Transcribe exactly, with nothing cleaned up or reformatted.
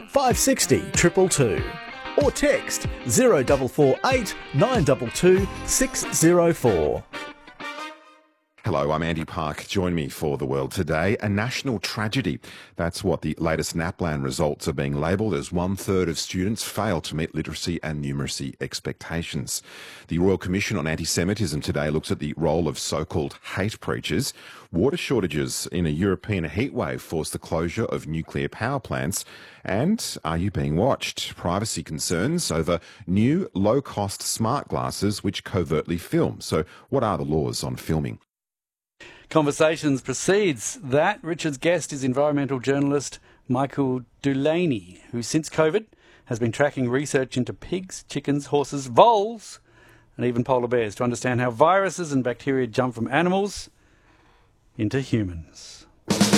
five six zero, two two two or text zero four four eight nine two two six zero four. Hello, I'm Andy Park. Join me for The World Today. A national tragedy. That's what the latest NAPLAN results are being labelled as. One third of students fail to meet literacy and numeracy expectations. The Royal Commission on Anti-Semitism today looks at the role of so-called hate preachers. Water shortages in a European heatwave force the closure of nuclear power plants. And are you being watched? Privacy concerns over new low-cost smart glasses which covertly film. So what are the laws on filming? Conversations precedes that. Richard's guest is environmental journalist Michael Delaney, who since COVID has been tracking research into pigs, chickens, horses, voles and even polar bears to understand how viruses and bacteria jump from animals into humans.